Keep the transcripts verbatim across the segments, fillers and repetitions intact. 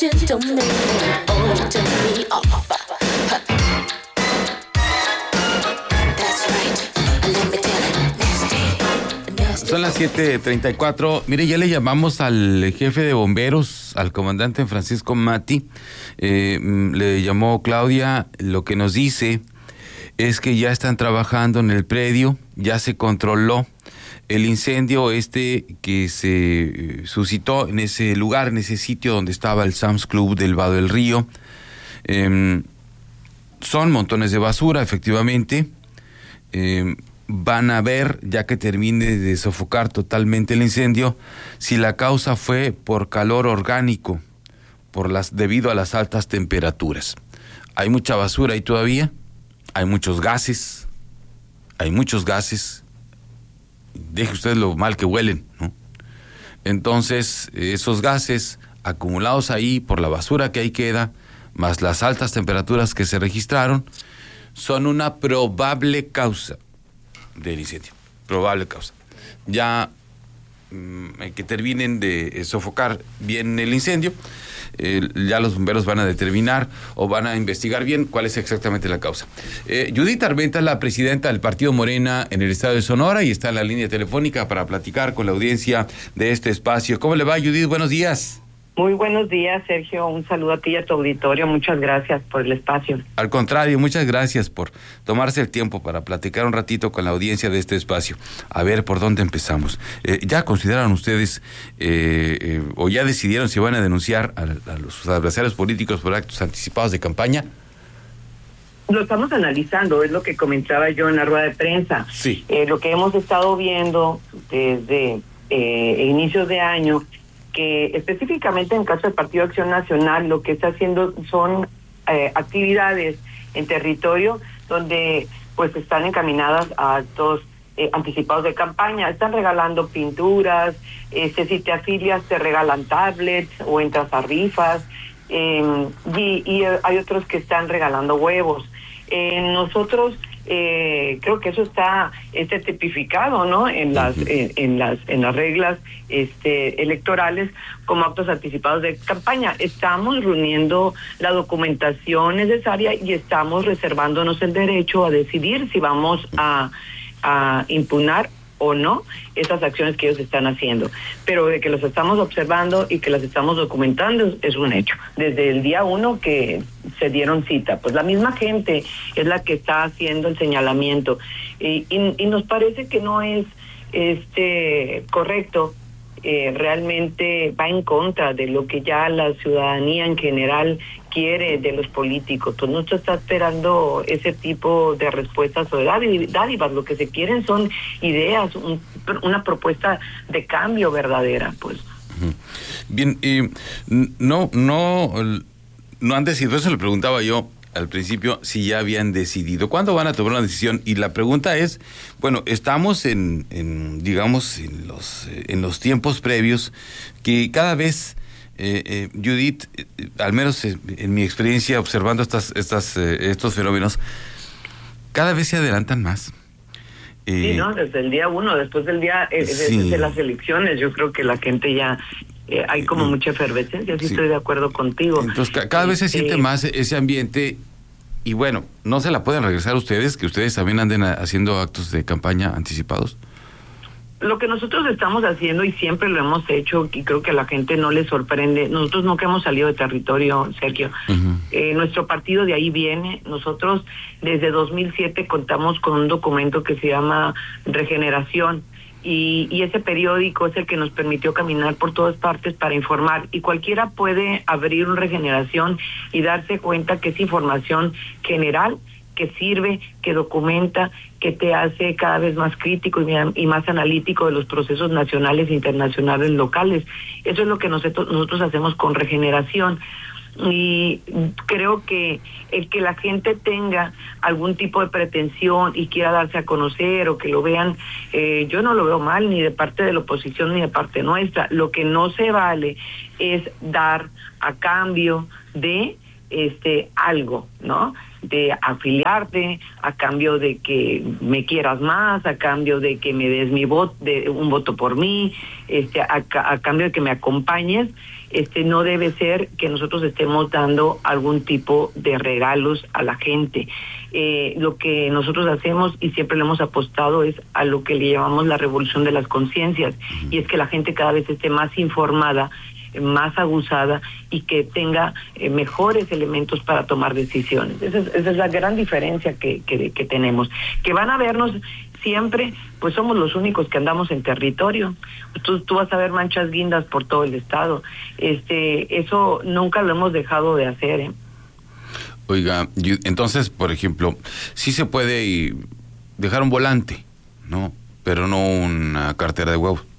gentleman. Oh, you turn me off. That's right. Let me tell it. Nasty. Nasty. Son las siete treinta y cuatro. Mire, ya le llamamos al jefe de bomberos, al comandante Francisco Mati. Eh, le llamó Claudia. Lo que nos dice es que ya están trabajando en el predio, ya se controló el incendio este que se suscitó en ese lugar, en ese sitio donde estaba el Sam's Club del Vado del Río. Eh, son montones de basura, efectivamente. Eh, van a ver, ya que termine de sofocar totalmente el incendio, si la causa fue por calor orgánico, por las, debido a las altas temperaturas. Hay mucha basura ahí todavía, hay muchos gases, hay muchos gases. Deje usted lo mal que huelen, ¿no? Entonces, esos gases acumulados ahí por la basura que ahí queda, más las altas temperaturas que se registraron, son una probable causa del incendio. Probable causa. Ya mmm, que terminen de sofocar bien el incendio, eh, ya los bomberos van a determinar o van a investigar bien cuál es exactamente la causa. Eh, Judith Armenta es la presidenta del Partido Morena en el estado de Sonora y está en la línea telefónica para platicar con la audiencia de este espacio. ¿Cómo le va, Judith? Buenos días. Muy buenos días, Sergio. Un saludo a ti y a tu auditorio. Muchas gracias por el espacio. Al contrario, muchas gracias por tomarse el tiempo para platicar un ratito con la audiencia de este espacio. A ver, ¿por dónde empezamos? Eh, ¿Ya consideran ustedes eh, eh, o ya decidieron si van a denunciar a, a los adversarios políticos por actos anticipados de campaña? Lo estamos analizando, es lo que comentaba yo en la rueda de prensa. Sí. Eh, lo que hemos estado viendo desde eh, inicios de año, que específicamente en caso del Partido Acción Nacional lo que está haciendo son eh, actividades en territorio donde pues están encaminadas a actos eh, anticipados de campaña. Están regalando pinturas, este, si te afilias te regalan tablets o entras a rifas, eh, y, y hay otros que están regalando huevos. Eh, nosotros Eh, creo que eso está este tipificado, ¿no? En las en, en las en las reglas este electorales como actos anticipados de campaña. Estamos reuniendo la documentación necesaria y estamos reservándonos el derecho a decidir si vamos a a impugnar o no esas acciones que ellos están haciendo, pero de que los estamos observando y que las estamos documentando es un hecho. Desde el día uno que se dieron cita, pues la misma gente es la que está haciendo el señalamiento y, y, y nos parece que no es este correcto. Eh, realmente va en contra de lo que ya la ciudadanía en general quiere de los políticos. Pues no se está esperando ese tipo de respuestas o de dádivas. Lo que se quieren son ideas, un, una propuesta de cambio verdadera, pues. Bien, eh, no, no, no han decidido, eso le preguntaba yo al principio, si ya habían decidido. ¿Cuándo van a tomar una decisión? Y la pregunta es, bueno, estamos en, en digamos, en los, eh, en los tiempos previos que cada vez, eh, eh, Judith, eh, al menos en, en mi experiencia observando estas, estas, eh, estos fenómenos, cada vez se adelantan más. Eh, sí, ¿no? Desde el día uno, después del día, eh, sí. desde las elecciones, yo creo que la gente ya... Eh, hay como eh, mucha efervescencia, sí, sí estoy de acuerdo contigo. Entonces, ca- cada vez se siente eh, más ese ambiente y bueno, ¿no se la pueden regresar ustedes, que ustedes también anden a, haciendo actos de campaña anticipados? Lo que nosotros estamos haciendo y siempre lo hemos hecho, y creo que a la gente no le sorprende, nosotros nunca hemos salido de territorio, Sergio. Uh-huh. Eh, nuestro partido de ahí viene. Nosotros desde dos mil siete contamos con un documento que se llama Regeneración. Y, y ese periódico es el que nos permitió caminar por todas partes para informar, y cualquiera puede abrir una Regeneración y darse cuenta que es información general, que sirve, que documenta, que te hace cada vez más crítico y, y más analítico de los procesos nacionales, internacionales, locales. Eso es lo que nosotros, nosotros hacemos con Regeneración. Y creo que el que la gente tenga algún tipo de pretensión y quiera darse a conocer o que lo vean, eh, yo no lo veo mal ni de parte de la oposición ni de parte nuestra. Lo que no se vale es dar a cambio de este algo, ¿no? De afiliarte, a cambio de que me quieras más, a cambio de que me des mi voto, de un voto por mí, este, a, a cambio de que me acompañes. este no debe ser que nosotros estemos dando algún tipo de regalos a la gente. Eh, lo que nosotros hacemos y siempre le hemos apostado es a lo que le llamamos la revolución de las conciencias, y es que la gente cada vez esté más informada, más aguzada y que tenga eh, mejores elementos para tomar decisiones. Esa es, esa es la gran diferencia que, que, que tenemos. Que van a vernos siempre, pues somos los únicos que andamos en territorio. Tú, tú vas a ver manchas guindas por todo el estado. Este, eso nunca lo hemos dejado de hacer, ¿eh? Oiga, entonces, por ejemplo, sí se puede dejar un volante, ¿no? Pero no una cartera de huevos.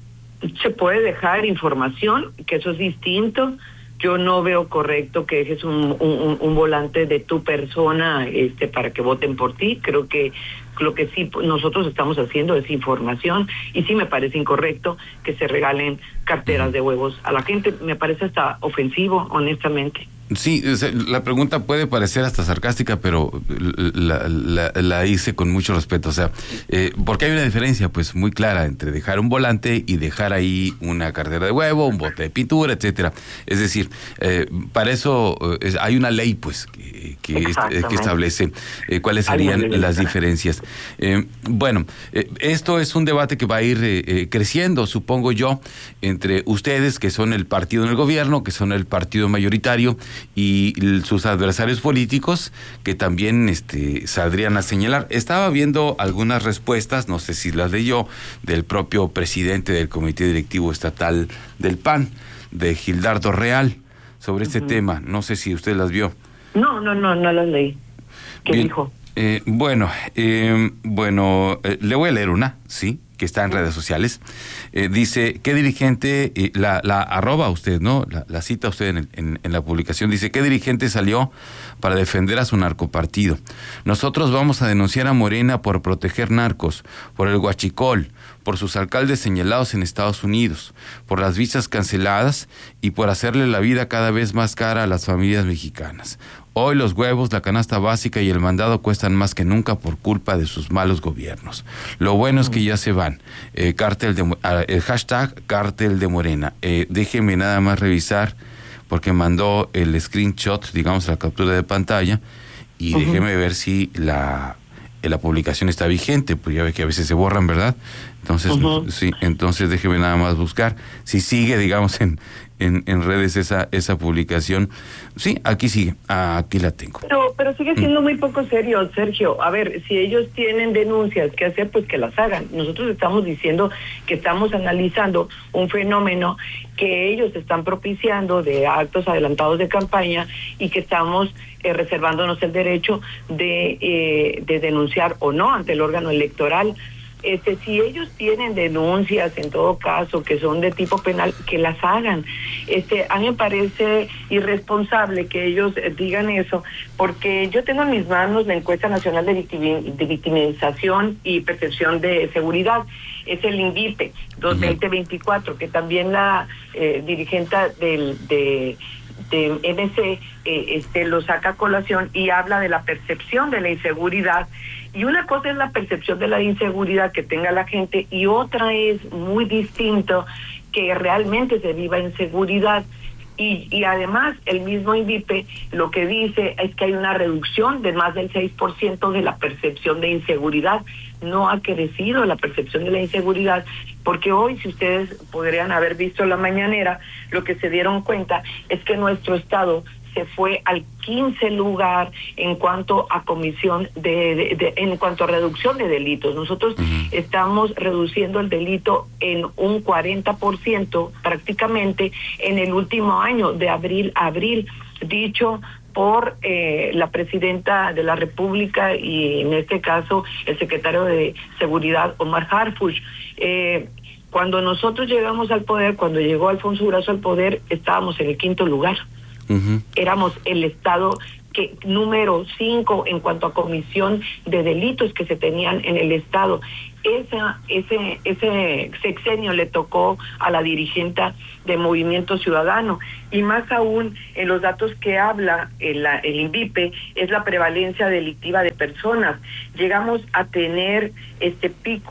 Se puede dejar información, que eso es distinto. Yo no veo correcto que dejes un, un, un volante de tu persona este, para que voten por ti. Creo que lo que sí nosotros estamos haciendo es información, y sí me parece incorrecto que se regalen carteras de huevos a la gente. Me parece hasta ofensivo, honestamente. Sí, la pregunta puede parecer hasta sarcástica, pero la, la, la hice con mucho respeto. O sea, eh, porque hay una diferencia pues muy clara entre dejar un volante y dejar ahí una cartera de huevo, un bote de pintura, etcétera. Es decir, eh, para eso eh, hay una ley pues que, que, est- que establece eh, cuáles serían las diferencias. Eh, bueno, eh, esto es un debate que va a ir eh, eh, creciendo, supongo yo, entre ustedes, que son el partido en el gobierno, que son el partido mayoritario, y sus adversarios políticos, que también este, saldrían a señalar. Estaba viendo algunas respuestas, no sé si las leyó, del propio presidente del Comité Directivo Estatal del P A N, de Gildardo Real, sobre este uh-huh. tema. No sé si usted las vio. No, no, no, no las leí. ¿Qué Bien, dijo? Eh, bueno, eh, bueno, eh, le voy a leer una, sí, que está en redes sociales. Eh, dice, ¿qué dirigente, eh, la, la arroba usted, ¿no? La, la cita usted en, el, en, en la publicación, dice, ¿qué dirigente salió para defender a su narcopartido? Nosotros vamos a denunciar a Morena por proteger narcos, por el huachicol, por sus alcaldes señalados en Estados Unidos, por las visas canceladas y por hacerle la vida cada vez más cara a las familias mexicanas. Hoy los huevos, la canasta básica y el mandado cuestan más que nunca por culpa de sus malos gobiernos. Lo bueno es que ya se van. Eh, cártel de, uh, el hashtag Cártel de Morena. Eh, déjeme nada más revisar, porque mandó el screenshot, digamos, la captura de pantalla, y uh-huh. déjeme ver si la, la publicación está vigente, pues ya ve que a veces se borran, ¿verdad? Entonces, uh-huh. sí, entonces déjeme nada más buscar. Si sigue, digamos, en... En, en redes esa esa publicación. Sí, aquí sigue, aquí la tengo. Pero, pero sigue siendo muy poco serio, Sergio. A ver, si ellos tienen denuncias que hacer, pues que las hagan. Nosotros estamos diciendo que estamos analizando un fenómeno que ellos están propiciando de actos adelantados de campaña, y que estamos eh, reservándonos el derecho de, eh, de denunciar o no ante el órgano electoral. Este, si ellos tienen denuncias, en todo caso, que son de tipo penal, que las hagan. Este, a mí me parece irresponsable que ellos eh, digan eso, porque yo tengo en mis manos la encuesta nacional de, victim- de victimización y percepción de seguridad. Es el INVIPE dos mil veinticuatro, que también la eh, dirigente del de de M C eh, este lo saca a colación y habla de la percepción de la inseguridad. Y una cosa es la percepción de la inseguridad que tenga la gente, y otra es muy distinto que realmente se viva inseguridad. Y, y además el mismo INVIPE lo que dice es que hay una reducción de más del seis por ciento de la percepción de inseguridad. No ha crecido la percepción de la inseguridad, porque hoy, si ustedes podrían haber visto la mañanera, lo que se dieron cuenta es que nuestro estado se fue al quince lugar en cuanto a comisión de, de, de en cuanto a reducción de delitos. Nosotros uh-huh. estamos reduciendo el delito en un cuarenta por ciento prácticamente en el último año, de abril a abril, dicho por eh, la presidenta de la República y en este caso el secretario de Seguridad, Omar Harfuch. Eh, cuando nosotros llegamos al poder, cuando llegó Alfonso Durazo al poder, estábamos en el quinto lugar. Uh-huh. Éramos el estado que número cinco en cuanto a comisión de delitos que se tenían en el estado. Esa, ese, ese sexenio le tocó a la dirigente de Movimiento Ciudadano, y más aún en los datos que habla el, el INVIPE es la prevalencia delictiva de personas. Llegamos a tener este picos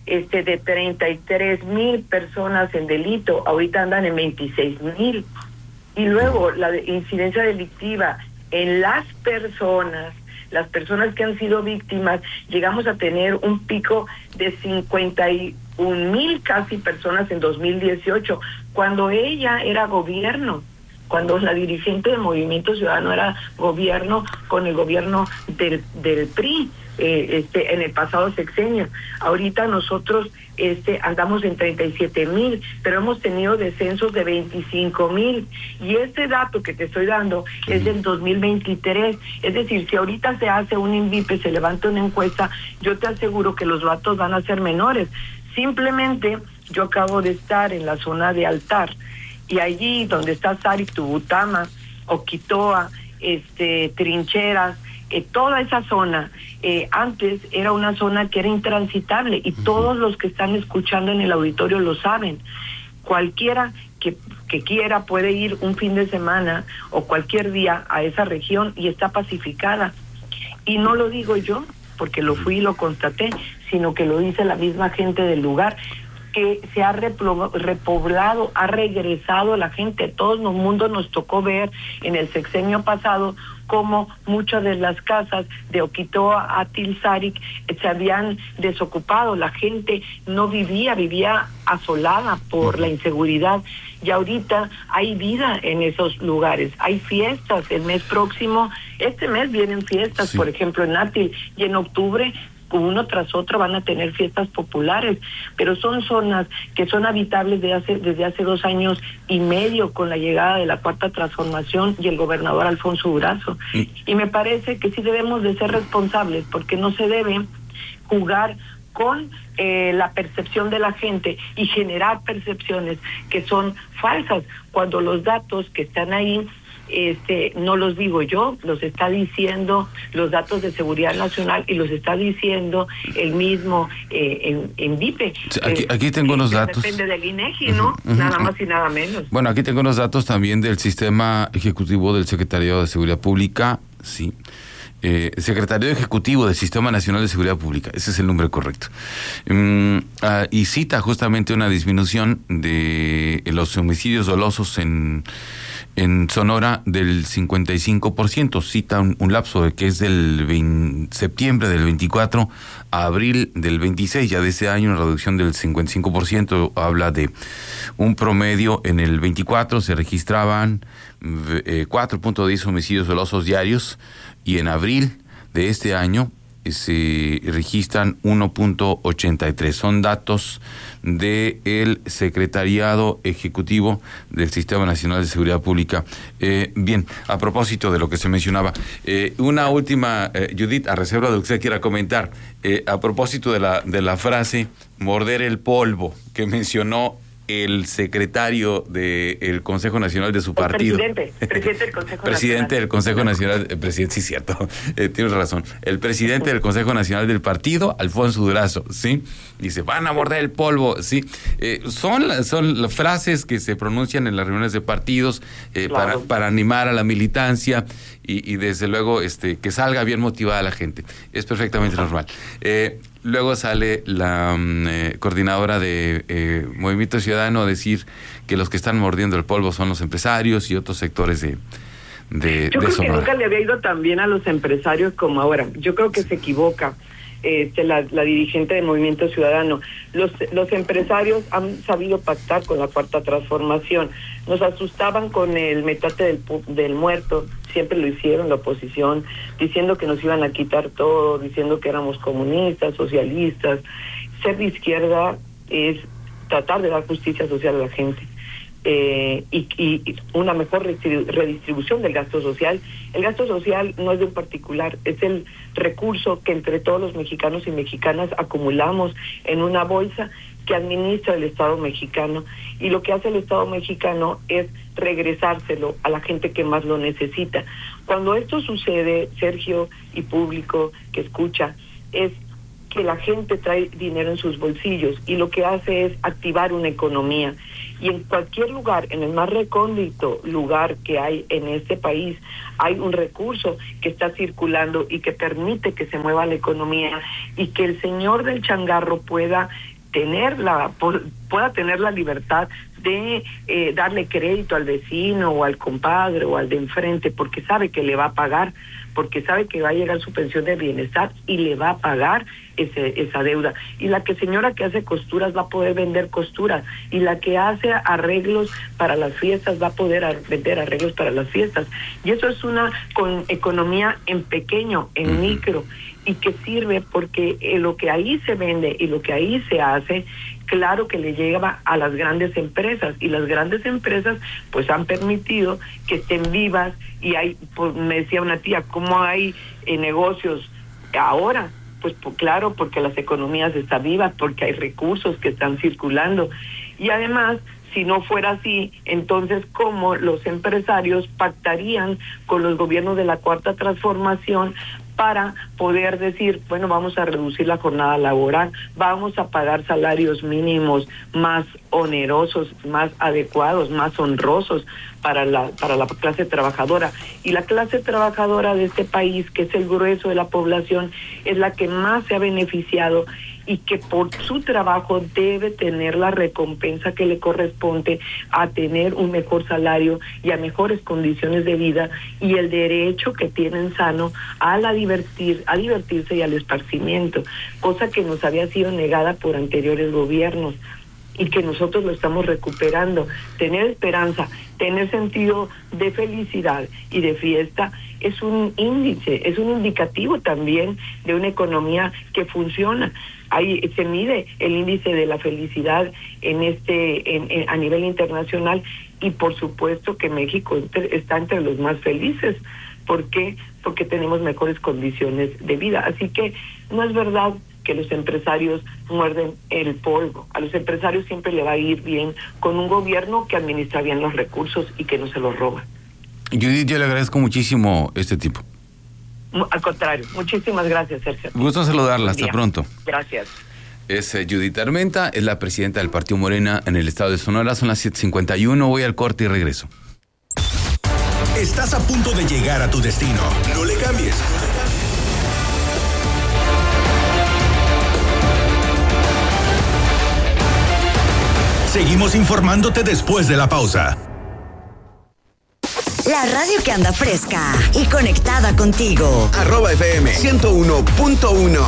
este de treinta y tres mil personas en delito, ahorita andan en veintiséis mil. Y luego la de incidencia delictiva en las personas, las personas que han sido víctimas, llegamos a tener un pico de cincuenta y un mil casi personas en dos mil dieciocho, cuando ella era gobierno, cuando la dirigente del Movimiento Ciudadano era gobierno con el gobierno del, del P R I, eh, este, en el pasado sexenio. Ahorita nosotros este, andamos en treinta y siete mil, pero hemos tenido descensos de veinticinco mil. Y este dato que te estoy dando es del dos mil veintitrés. Es decir, si ahorita se hace un INVIPE, se levanta una encuesta, yo te aseguro que los datos van a ser menores. Simplemente, yo acabo de estar en la zona de Altar, y allí donde está Sarik, Tubutama, Oquitoa, este, Trincheras, eh, toda esa zona, eh, antes era una zona que era intransitable, y todos los que están escuchando en el auditorio lo saben. Cualquiera que, que quiera puede ir un fin de semana o cualquier día a esa región y está pacificada. Y no lo digo yo, porque lo fui y lo constaté, sino que lo dice la misma gente del lugar, que se ha repoblado, ha regresado la gente. Todo el mundo nos tocó ver en el sexenio pasado cómo muchas de las casas de Oquitoa a Tilsarik se habían desocupado. La gente no vivía, vivía asolada por la inseguridad. Y ahorita hay vida en esos lugares, hay fiestas. El mes próximo, este mes vienen fiestas, sí. Por ejemplo en Atil, y en octubre uno tras otro van a tener fiestas populares, pero son zonas que son habitables de hace, desde hace dos años y medio con la llegada de la Cuarta Transformación y el gobernador Alfonso Durazo. Sí. Y me parece que sí debemos de ser responsables, porque no se debe jugar con eh, la percepción de la gente y generar percepciones que son falsas, cuando los datos que están ahí Este, no los digo yo, los está diciendo los datos de seguridad nacional y los está diciendo el mismo eh, en, en VIPE. Aquí, aquí tengo unos datos. Depende del INEGI, ¿no? Uh-huh, uh-huh. Nada más y nada menos. Bueno, aquí tengo unos datos también del sistema ejecutivo del Secretariado de Seguridad Pública, sí. Eh, Secretario Ejecutivo del Sistema Nacional de Seguridad Pública, ese es el nombre correcto. Um, uh, y cita justamente una disminución de los homicidios dolosos en En Sonora del cincuenta y cinco por ciento, cita un, un lapso de que es del veinte, septiembre del veinticuatro a abril del veintiséis, ya de ese año una reducción del cincuenta y cinco por ciento, habla de un promedio. En el veinticuatro se registraban eh, cuatro punto diez homicidios dolosos diarios, y en abril de este año se registran uno punto ochenta y tres. Son datos del Secretariado Ejecutivo del Sistema Nacional de Seguridad Pública. Eh, bien, a propósito de lo que se mencionaba, eh, una última, eh, Judith, a reserva de lo que usted quiera comentar, eh, a propósito de la, de la frase morder el polvo que mencionó el secretario del Consejo Nacional de su partido. El presidente, presidente del Consejo presidente Nacional. del Consejo Nacional, el presidente, sí, cierto, eh, tienes razón. El presidente del Consejo Nacional del partido, Alfonso Durazo, ¿sí? Dice, van a morder el polvo, ¿sí? Eh, son, son las frases que se pronuncian en las reuniones de partidos eh, claro. para, para animar a la militancia y, y desde luego este que salga bien motivada la gente. Es perfectamente uh-huh. normal. Eh, Luego sale la um, eh, coordinadora de eh, Movimiento Ciudadano a decir que los que están mordiendo el polvo son los empresarios y otros sectores de, de, Yo de creo Sonora. que nunca le había ido tan bien a los empresarios como ahora. Yo creo que se equivoca este, la, la dirigente de Movimiento Ciudadano. Los, los empresarios han sabido pactar con la Cuarta Transformación. Nos asustaban con el metate del, del muerto, siempre lo hicieron la oposición, diciendo que nos iban a quitar todo, diciendo que éramos comunistas, socialistas. Ser de izquierda es tratar de dar justicia social a la gente. Eh, y, y una mejor redistribución del gasto social. El gasto social no es de un particular, es el recurso que entre todos los mexicanos y mexicanas acumulamos en una bolsa que administra el Estado mexicano, y lo que hace el Estado mexicano es regresárselo a la gente que más lo necesita. Cuando esto sucede, Sergio y público que escucha, es que la gente trae dinero en sus bolsillos y lo que hace es activar una economía. Y en cualquier lugar, en el más recóndito lugar que hay en este país, hay un recurso que está circulando y que permite que se mueva la economía y que el señor del changarro pueda tener la pueda tener la libertad de eh, darle crédito al vecino o al compadre o al de enfrente, porque sabe que le va a pagar, porque sabe que va a llegar su pensión de bienestar y le va a pagar ese, esa deuda. Y la que señora que hace costuras va a poder vender costuras, y la que hace arreglos para las fiestas va a poder ar- vender arreglos para las fiestas. Y eso es una con economía en pequeño, en uh-huh. micro, y que sirve porque eh, lo que ahí se vende y lo que ahí se hace, claro que le llega a las grandes empresas, y las grandes empresas pues han permitido que estén vivas. Y hay, pues, me decía una tía, ¿cómo hay eh, negocios ahora? Pues, pues claro, porque las economías están vivas, porque hay recursos que están circulando. Y además, si no fuera así, entonces ¿cómo los empresarios pactarían con los gobiernos de la Cuarta Transformación para poder decir, bueno, vamos a reducir la jornada laboral, vamos a pagar salarios mínimos más onerosos, más adecuados, más honrosos para la para la clase trabajadora? Y la clase trabajadora de este país, que es el grueso de la población, es la que más se ha beneficiado, y que por su trabajo debe tener la recompensa que le corresponde a tener un mejor salario y a mejores condiciones de vida, y el derecho que tienen sano a la divertir, a divertirse y al esparcimiento, cosa que nos había sido negada por anteriores gobiernos y que nosotros lo estamos recuperando. Tener esperanza, tener sentido de felicidad y de fiesta es un índice, es un indicativo también de una economía que funciona. Ahí se mide el índice de la felicidad en este en, en, a nivel internacional, y por supuesto que México entre, está entre los más felices. ¿Por qué? Porque tenemos mejores condiciones de vida. Así que no es verdad que los empresarios muerden el polvo. A los empresarios siempre le va a ir bien con un gobierno que administra bien los recursos y que no se los roba. Judith, yo le agradezco muchísimo este tipo. Al contrario, muchísimas gracias, Sergio. Gusto saludarla, hasta pronto. Gracias. Es eh, Judith Armenta, es la presidenta del Partido Morena en el estado de Sonora. Son las siete cincuenta y uno, voy al corte y regreso. Estás a punto de llegar a tu destino. No le cambies. Seguimos informándote después de la pausa. La radio que anda fresca y conectada contigo. Arroba F M ciento uno punto uno.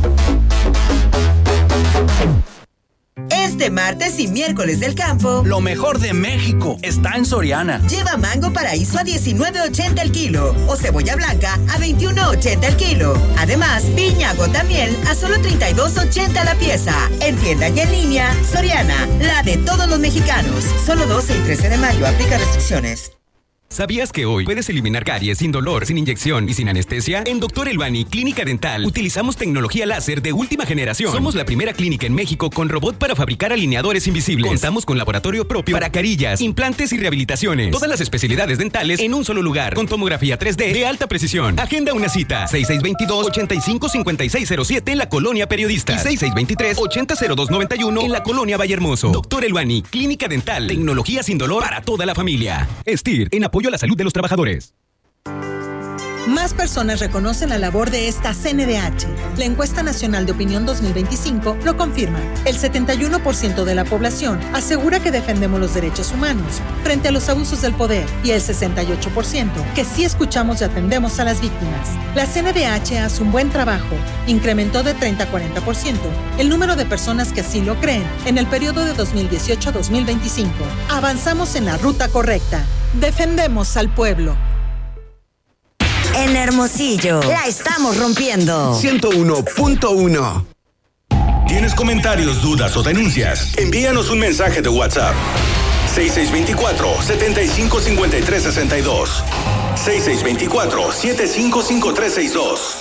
Este martes y miércoles del campo, lo mejor de México está en Soriana. Lleva mango paraíso a diecinueve ochenta el kilo o cebolla blanca a veintiuno ochenta el kilo. Además, piña gotamiel a solo treinta y dos ochenta la pieza. En tienda y en línea, Soriana, la de todos los mexicanos. Solo doce y trece de mayo, aplica restricciones. ¿Sabías que hoy puedes eliminar caries sin dolor, sin inyección y sin anestesia? En Doctor Elbani Clínica Dental utilizamos tecnología láser de última generación. Somos la primera clínica en México con robot para fabricar alineadores invisibles. Contamos con laboratorio propio para carillas, implantes y rehabilitaciones. Todas las especialidades dentales en un solo lugar, con tomografía tres D de alta precisión. Agenda una cita, seis seis dos dos, ocho cinco cinco seis cero siete en la Colonia Periodista y seis seis dos tres, ocho cero dos nueve uno en la Colonia Vallehermoso. Doctor Elbani Clínica Dental, tecnología sin dolor para toda la familia. Estir, en apoyo a la salud de los trabajadores. Más personas reconocen la labor de esta C N D H. La encuesta nacional de opinión dos mil veinticinco lo confirma. El setenta y uno por ciento de la población asegura que defendemos los derechos humanos frente a los abusos del poder, y el sesenta y ocho por ciento que sí escuchamos y atendemos a las víctimas. La C N D H hace un buen trabajo. Incrementó de treinta a cuarenta por ciento el número de personas que así lo creen en el periodo de dos mil dieciocho a dos mil veinticinco. Avanzamos en la ruta correcta. Defendemos al pueblo. En Hermosillo, la estamos rompiendo. ciento uno punto uno. ¿Tienes comentarios, dudas o denuncias? Envíanos un mensaje de WhatsApp. seis seis dos cuatro, siete cinco cinco tres seis dos. seis seis dos cuatro, siete cinco cinco tres seis dos.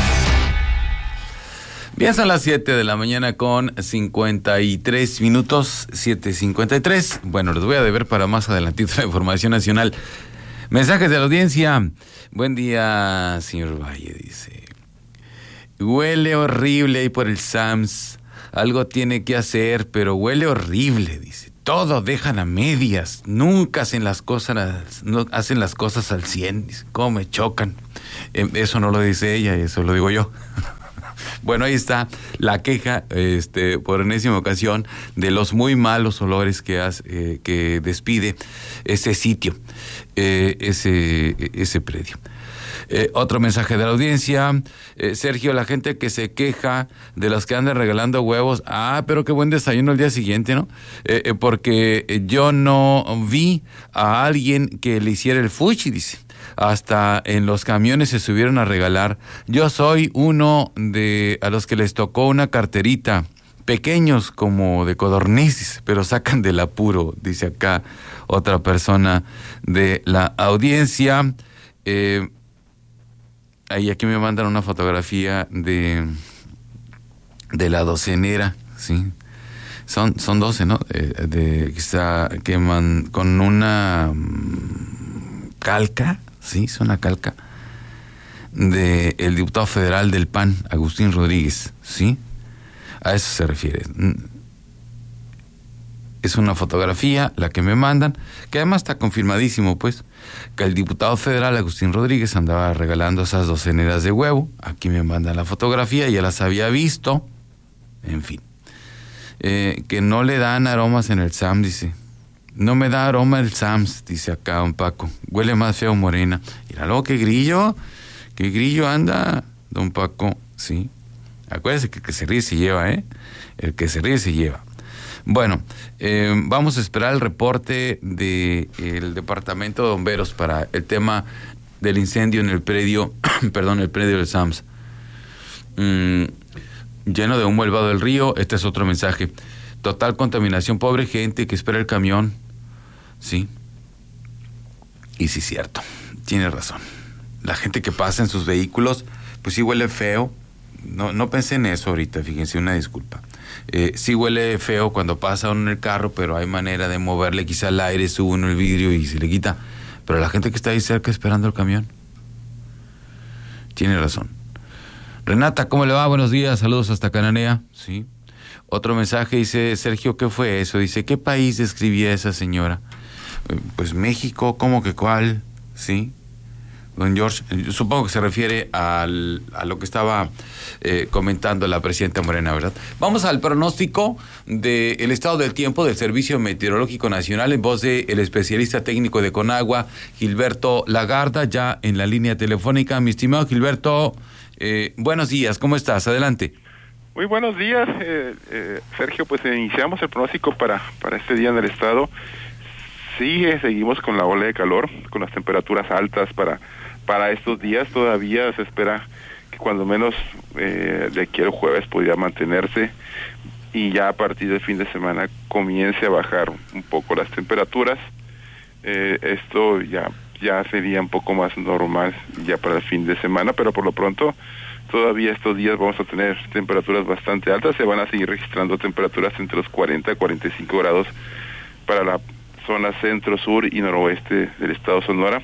Bien, son las siete de la mañana con cincuenta y tres minutos, siete cincuenta y tres. Bueno, les voy a deber para más adelantito la información nacional. Mensajes de la audiencia. Buen día, señor Valle, dice. Huele horrible ahí por el Sams. Algo tiene que hacer, pero huele horrible, dice. Todo dejan a medias. Nunca hacen las cosas, no hacen las cosas al cien. Dice, cómo me chocan. Eh, eso no lo dice ella, eso lo digo yo. Bueno, ahí está la queja, este, por enésima ocasión, de los muy malos olores que, hace, eh, que despide ese sitio, eh, ese, ese predio. Eh, otro mensaje de la audiencia. eh, Sergio, la gente que se queja de los que andan regalando huevos, ah, pero qué buen desayuno el día siguiente, ¿no? Eh, eh, porque yo no vi a alguien que le hiciera el fuchi, dice. Hasta en los camiones se subieron a regalar. Yo soy uno de a los que les tocó una carterita, pequeños como de codornices, pero sacan del apuro, dice acá otra persona de la audiencia. Eh, Ahí aquí me mandan una fotografía de de la docenera, sí. Son son doce, ¿no? Eh, de que está que man, con una um, calca, sí, es una calca de el diputado federal del P A N, Agustín Rodríguez, sí. A eso se refiere. Es una fotografía la que me mandan, que además está confirmadísimo, pues, que el diputado federal Agustín Rodríguez andaba regalando esas doceneras de huevo. Aquí me mandan la fotografía, ya las había visto. En fin. Eh, que no le dan aromas en el S A M, dice. No me da aroma el S A M S, dice acá don Paco. Huele más feo morena. Míralo, qué grillo. Qué grillo anda, don Paco. Sí. Acuérdese que el que se ríe se lleva, ¿eh? El que se ríe se lleva. Bueno, eh, vamos a esperar el reporte del Departamento de Bomberos para el tema del incendio en el predio, perdón, el predio del S A M S. Mm, lleno de humo el vado del río, este es otro mensaje. Total contaminación, pobre gente que espera el camión. Sí. Y sí, cierto, tiene razón. La gente que pasa en sus vehículos, pues sí huele feo. No, no pensé en eso ahorita, fíjense, una disculpa. Eh, sí huele feo cuando pasa uno en el carro, pero hay manera de moverle quizá el aire, sube uno el vidrio y se le quita. Pero la gente que está ahí cerca esperando el camión, tiene razón. Renata, ¿cómo le va? Buenos días, saludos hasta Cananea. Sí. Otro mensaje dice, Sergio, ¿qué fue eso? Dice, ¿qué país describía esa señora? Eh, pues México, ¿cómo que cuál? Sí. Don George, supongo que se refiere al, a lo que estaba eh, comentando la presidenta Morena, ¿verdad? Vamos al pronóstico del estado del tiempo del Servicio Meteorológico Nacional en voz del especialista técnico de Conagua, Gilberto Lagarda, ya en la línea telefónica. Mi estimado Gilberto, eh, buenos días, ¿cómo estás? Adelante. Muy buenos días, eh, eh, Sergio, pues iniciamos el pronóstico para, para este día en el estado. Sí, eh, seguimos con la ola de calor, con las temperaturas altas para... Para estos días todavía se espera que cuando menos eh, de aquí al jueves podría mantenerse y ya a partir del fin de semana comience a bajar un poco las temperaturas. Eh, esto ya ya sería un poco más normal ya para el fin de semana, pero por lo pronto todavía estos días vamos a tener temperaturas bastante altas. Se van a seguir registrando temperaturas entre los cuarenta y cuarenta y cinco grados para la zona centro, sur y noroeste del estado Sonora.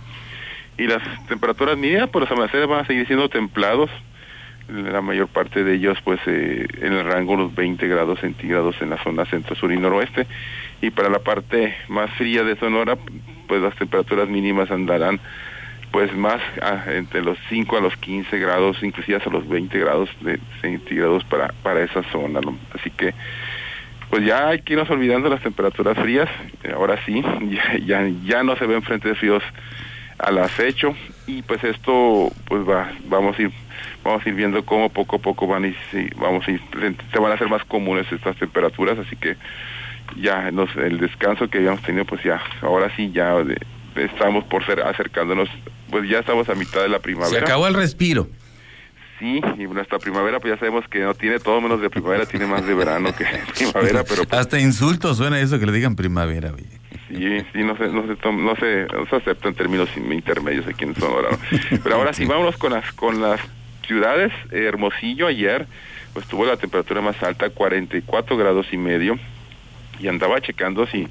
Y las temperaturas mínimas, pues los amaneceres van a seguir siendo templados, la mayor parte de ellos pues eh, en el rango de los veinte grados centígrados en la zona centro, sur y noroeste, y para la parte más fría de Sonora, pues las temperaturas mínimas andarán pues más a, entre los cinco a los quince grados, inclusive hasta los veinte grados de centígrados para, para esa zona, ¿no? Así que pues ya hay que irnos olvidando las temperaturas frías, ahora sí, ya, ya, ya no se ven frentes fríos al acecho, y pues esto pues va vamos a ir vamos a ir viendo cómo poco a poco van a ir, sí, vamos a ir, se van a hacer más comunes estas temperaturas, así que ya nos, el descanso que habíamos tenido pues ya ahora sí ya de, de, estamos por ser acercándonos, pues ya estamos a mitad de la primavera. Se acabó el respiro. Sí, y nuestra primavera pues ya sabemos que no tiene todo menos de primavera, tiene más de verano que de primavera, pero pues, hasta insultos suena eso que le digan primavera, oye. Sí, sí, no se, no se, no se, no se aceptan términos intermedios aquí en Sonora, ¿no? Pero ahora sí, vámonos con las, con las ciudades. eh, Hermosillo ayer, pues tuvo la temperatura más alta, cuarenta y cuatro grados y medio, y andaba checando si,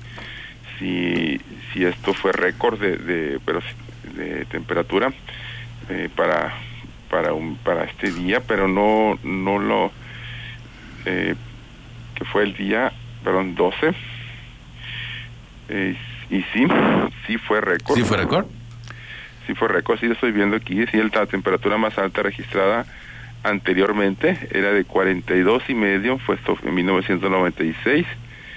si, si esto fue récord de, de, pero, de temperatura eh, para, para un, para este día, pero no, no lo, eh, que fue el día, perdón, doce. Eh, y sí, sí fue récord. ¿Sí fue récord? Sí fue récord, sí lo estoy viendo aquí, sí, la temperatura más alta registrada anteriormente era de cuarenta y dos y medio, fue esto en mil novecientos noventa y seis.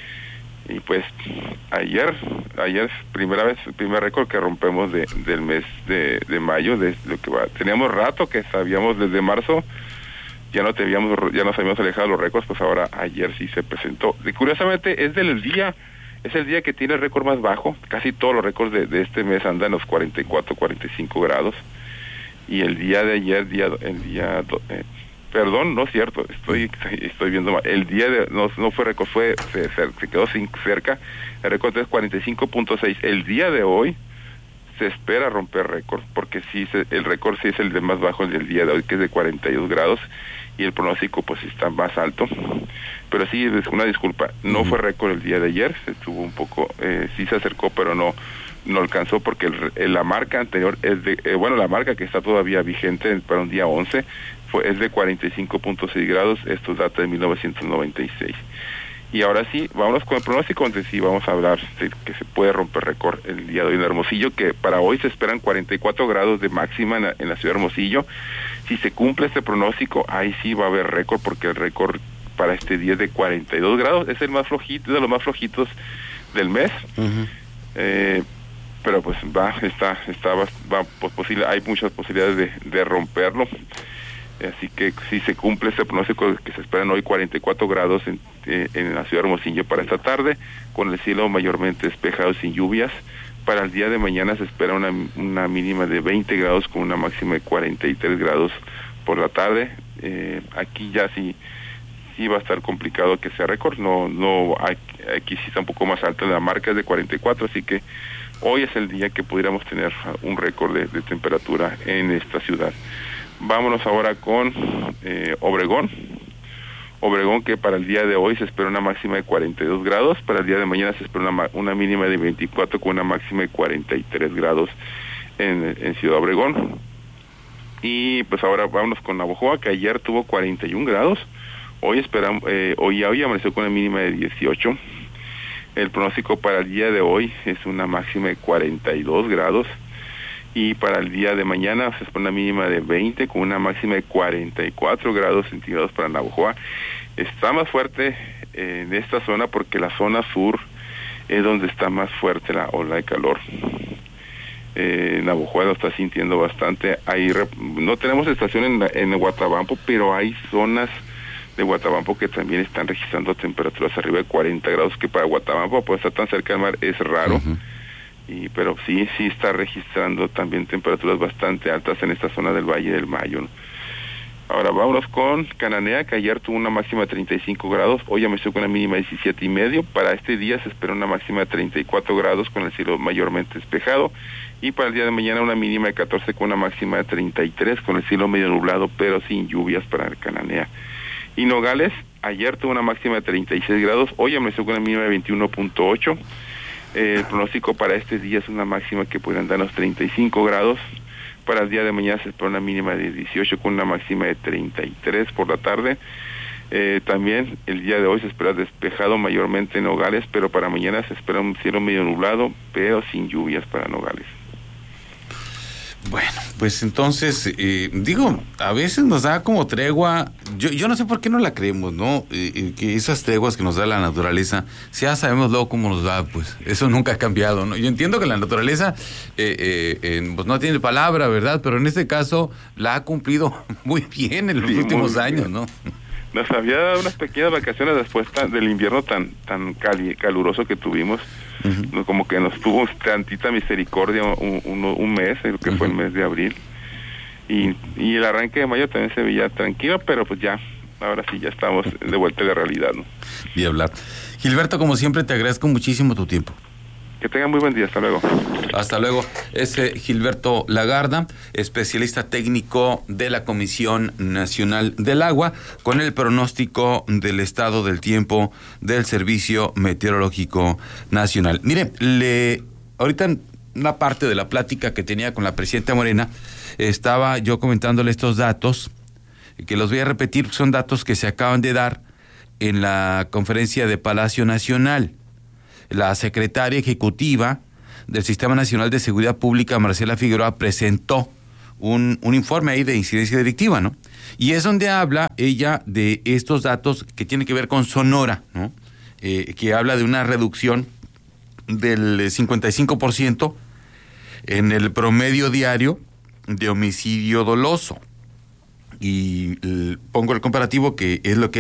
Y pues ayer, ayer primera vez, el primer récord que rompemos de, del mes de, de mayo, de lo que va. Teníamos rato que sabíamos desde marzo, ya no teníamos, ya nos habíamos alejado los récords, pues ahora ayer sí se presentó. Y curiosamente es del día, es el día que tiene el récord más bajo, casi todos los récords de, de este mes andan en los cuarenta y cuatro, cuarenta y cinco grados. Y el día de ayer, día, el día, eh, perdón, no es cierto, estoy estoy viendo mal. El día de, no, no fue récord, fue, se, se quedó sin, cerca, el récord es cuarenta y cinco punto seis. El día de hoy se espera romper récord, porque sí, se, el récord sí es el de más bajo, el del día de hoy, que es de cuarenta y dos grados, y el pronóstico pues está más alto. Pero sí, es una disculpa, no uh-huh. fue récord el día de ayer, se estuvo un poco, eh, sí se acercó, pero no no alcanzó, porque el, el, la marca anterior es de, eh, bueno, la marca que está todavía vigente para un día once fue es de cuarenta y cinco punto seis grados, esto data de mil novecientos noventa y seis. Y ahora sí, vámonos con el pronóstico, donde sí vamos a hablar de que se puede romper récord el día de hoy en Hermosillo, que para hoy se esperan cuarenta y cuatro grados de máxima en la, en la ciudad de Hermosillo. Si se cumple este pronóstico, ahí sí va a haber récord, porque el récord para este día es de cuarenta y dos grados, es el más flojito, de los más flojitos del mes. Uh-huh. eh, pero pues va, está, está, va, va pues, posible, hay muchas posibilidades de, de romperlo. Así que si se cumple este pronóstico que se esperan hoy cuarenta y cuatro grados en, eh, en la ciudad de Hermosillo para esta tarde, con el cielo mayormente despejado sin lluvias. Para el día de mañana se espera una, una mínima de veinte grados con una máxima de cuarenta y tres grados por la tarde. Eh, aquí ya sí, sí va a estar complicado que sea récord, no, no, aquí sí está un poco más alta, la marca es de cuarenta y cuatro, así que hoy es el día que pudiéramos tener un récord de, de temperatura en esta ciudad. Vámonos ahora con eh, Obregón. Obregón, que para el día de hoy se espera una máxima de cuarenta y dos grados, para el día de mañana se espera una, una mínima de veinticuatro con una máxima de cuarenta y tres grados en, en Ciudad Obregón. Y pues ahora vámonos con Navojoa, que ayer tuvo cuarenta y un grados, hoy esperamos, eh, hoy, hoy amaneció con una mínima de dieciocho. El pronóstico para el día de hoy es una máxima de cuarenta y dos grados. Y para el día de mañana se espera una mínima de veinte con una máxima de cuarenta y cuatro grados centígrados para Navojoa. Está más fuerte en esta zona porque la zona sur es donde está más fuerte la ola de calor. Eh, Navojoa lo está sintiendo bastante. Hay, no tenemos estación en, en Guatabampo, pero hay zonas de Guatabampo que también están registrando temperaturas arriba de cuarenta grados, que para Guatabampo, pues estar tan cerca del mar, es raro. Uh-huh. Y, pero sí, sí está registrando también temperaturas bastante altas en esta zona del Valle del Mayo, ¿no? Ahora vámonos con Cananea, que ayer tuvo una máxima de treinta y cinco grados, hoy amaneció con una mínima de diecisiete y medio. Para este día se espera una máxima de treinta y cuatro grados con el cielo mayormente despejado, y para el día de mañana una mínima de catorce con una máxima de treinta y tres con el cielo medio nublado, pero sin lluvias para Cananea. Y Nogales, ayer tuvo una máxima de treinta y seis grados, hoy amaneció con una mínima de veintiuno punto ocho. El pronóstico para este día es una máxima que podrían darnos treinta y cinco grados. Para el día de mañana se espera una mínima de dieciocho con una máxima de treinta y tres por la tarde. Eh, también el día de hoy se espera despejado mayormente en Nogales, pero para mañana se espera un cielo medio nublado, pero sin lluvias para Nogales. Bueno, pues entonces, eh, digo, a veces nos da como tregua, yo yo no sé por qué no la creemos, ¿no? Eh, que esas treguas que nos da la naturaleza, si ya sabemos luego cómo nos da, pues eso nunca ha cambiado, ¿no? Yo entiendo que la naturaleza eh, eh, eh, pues no tiene palabra, ¿verdad? Pero en este caso la ha cumplido muy bien en los sí, últimos años, ¿no? Nos había dado unas pequeñas vacaciones después tan, del invierno tan tan cali, caluroso que tuvimos. Uh-huh. Como que nos tuvo tantita misericordia un, un, un mes, el que uh-huh. fue el mes de abril, y, y el arranque de mayo también se veía tranquilo, pero pues ya, ahora sí ya estamos de vuelta a la realidad, ¿no? Y hablar. Gilberto, como siempre, te agradezco muchísimo tu tiempo. Que tengan muy buen día, hasta luego. Hasta luego. Es eh, Gilberto Lagarda, especialista técnico de la Comisión Nacional del Agua, con el pronóstico del estado del tiempo del Servicio Meteorológico Nacional. Mire, le ahorita en una parte de la plática que tenía con la presidenta Morena, estaba yo comentándole estos datos, que los voy a repetir, son datos que se acaban de dar en la conferencia de Palacio Nacional. La secretaria ejecutiva del Sistema Nacional de Seguridad Pública, Marcela Figueroa, presentó un, un informe ahí de incidencia delictiva, ¿no? Y es donde habla ella de estos datos que tienen que ver con Sonora, ¿no? Eh, que habla de una reducción del cincuenta y cinco por ciento en el promedio diario de homicidio doloso. Y eh, pongo el comparativo que es lo que